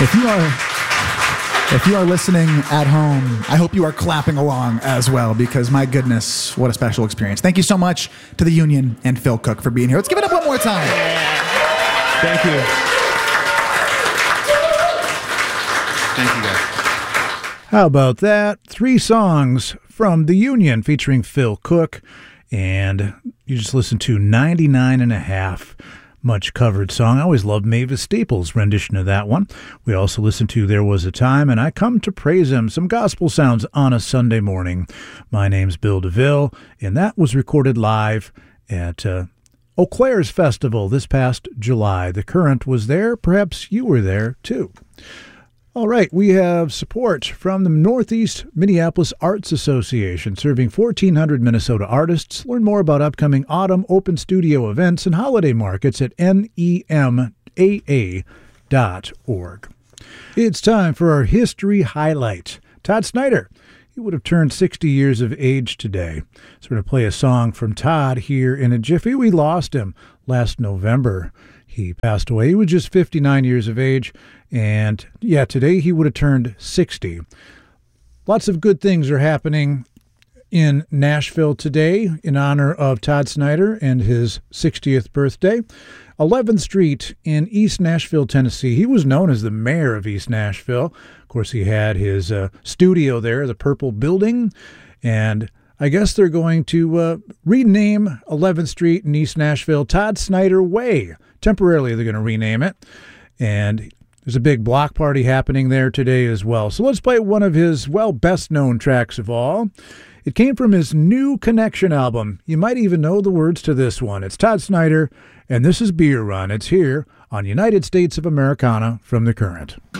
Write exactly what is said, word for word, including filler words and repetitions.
If you are if you are listening at home, I hope you are clapping along as well, because my goodness, what a special experience. Thank you so much to the Union and Phil Cook for being here. Let's give it up one more time. Thank you. Thank you, guys. How about that? Three songs from the Union featuring Phil Cook, and you just listened to ninety-nine and a half. Much covered song. I always loved Mavis Staples' rendition of that one. We also listened to There Was a Time, and I Come to Praise Him, some gospel sounds on a Sunday morning. My name's Bill DeVille, and that was recorded live at uh, Eau Claire's Festival this past July. The Current was there. Perhaps you were there, too. All right, we have support from the Northeast Minneapolis Arts Association, serving fourteen hundred Minnesota artists. Learn more about upcoming autumn open studio events and holiday markets at N E M A A dot org. It's time for our history highlight. Todd Snyder, he would have turned sixty years of age today. So we're going to play a song from Todd here in a jiffy. We lost him last November. He passed away. He was just fifty-nine years of age. And, yeah, today he would have turned sixty. Lots of good things are happening in Nashville today in honor of Todd Snyder and his sixtieth birthday. eleventh Street in East Nashville, Tennessee. He was known as the mayor of East Nashville. Of course, he had his uh, studio there, the Purple Building. And I guess they're going to uh, rename eleventh Street in East Nashville Todd Snyder Way. Temporarily, they're going to rename it. And there's a big block party happening there today as well. So let's play one of his, well, best-known tracks of all. It came from his New Connection album. You might even know the words to this one. It's Todd Snyder, and this is Beer Run. It's here on United States of Americana from The Current.